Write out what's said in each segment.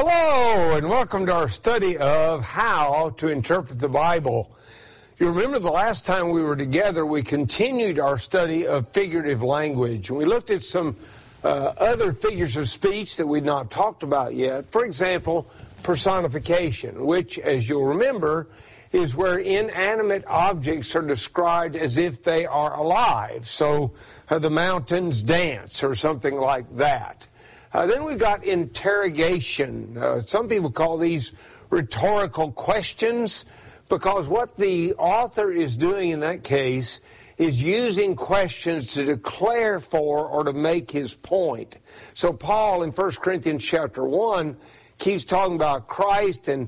Hello, and welcome to our study of how to interpret the Bible. You remember the last time we were together, we continued our study of figurative language. We looked at some other figures of speech that we'd not talked about yet. For example, personification, which, as you'll remember, is where inanimate objects are described as if they are alive. So the mountains dance or something like that. Then we've got interrogation. Some people call these rhetorical questions because what the author is doing in that case is using questions to declare for or to make his point. So Paul in 1 Corinthians chapter 1 keeps talking about Christ and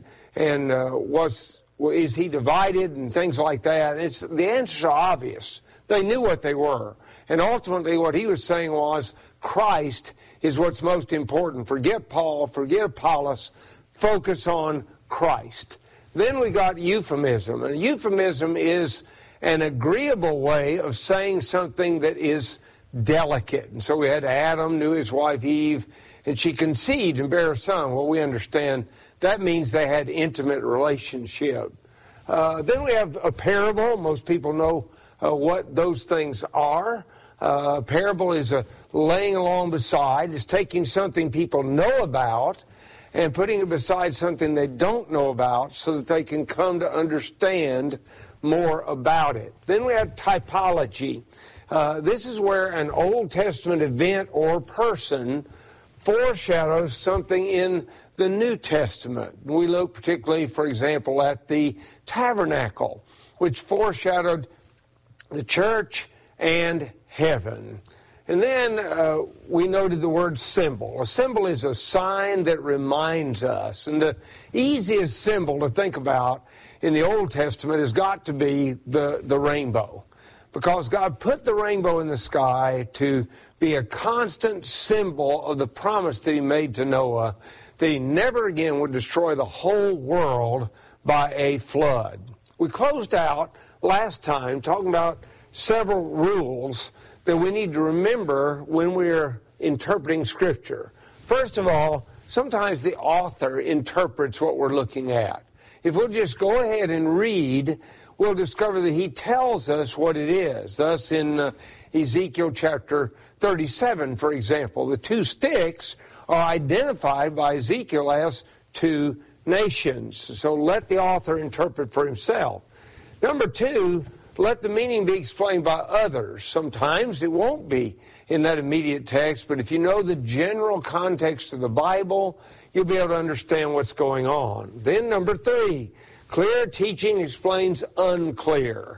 is he divided and things like that. The answers are obvious. They knew what they were. And ultimately what he was saying was Christ is what's most important. Forget Paul, forget Apollos, focus on Christ. Then we got euphemism. And euphemism is an agreeable way of saying something that is delicate. And so we had Adam knew his wife Eve, and she conceived and bare a son. Well, we understand that means they had intimate relationship. Then we have a parable. Most people know what those things are. A parable is a laying along beside. It's taking something people know about and putting it beside something they don't know about so that they can come to understand more about it. Then we have typology. This is where an Old Testament event or person foreshadows something in the New Testament. We look particularly, for example, at the tabernacle, which foreshadowed the church and heaven. And then we noted the word symbol. A symbol is a sign that reminds us. And the easiest symbol to think about in the Old Testament has got to be the rainbow. Because God put the rainbow in the sky to be a constant symbol of the promise that he made to Noah, that he never again would destroy the whole world by a flood. We closed out last time talking about several rules that we need to remember when we're interpreting Scripture. First of all, sometimes the author interprets what we're looking at. If we'll just go ahead and read, we'll discover that he tells us what it is. Thus, in Ezekiel chapter 37, for example, the two sticks are identified by Ezekiel as two nations. So let the author interpret for himself. Number two, let the meaning be explained by others. Sometimes it won't be in that immediate text, but if you know the general context of the Bible, you'll be able to understand what's going on. Then number three, clear teaching explains unclear.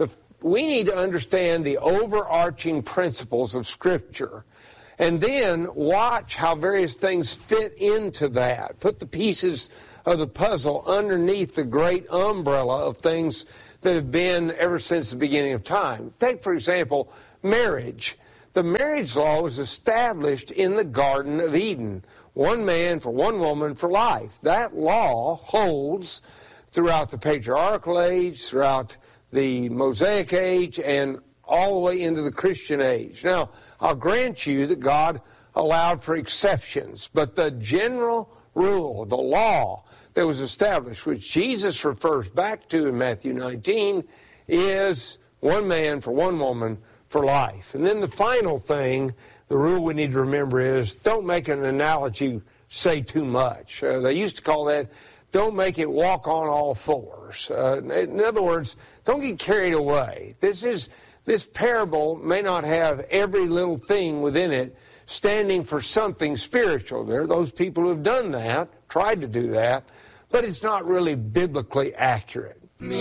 We need to understand the overarching principles of Scripture, and then watch how various things fit into that. Put the pieces of the puzzle underneath the great umbrella of things that have been ever since the beginning of time. Take, for example, marriage. The marriage law was established in the Garden of Eden. One man for one woman for life. That law holds throughout the patriarchal age, throughout the Mosaic age, and all the way into the Christian age. Now, I'll grant you that God allowed for exceptions, but the general rule, the law that was established, which Jesus refers back to in Matthew 19, is one man for one woman for life. And then the final thing, the rule we need to remember is don't make an analogy say too much. They used to call that don't make it walk on all fours. In other words, don't get carried away. This parable may not have every little thing within it standing for something spiritual. There are those people who have done that, tried to do that, but it's not really biblically accurate.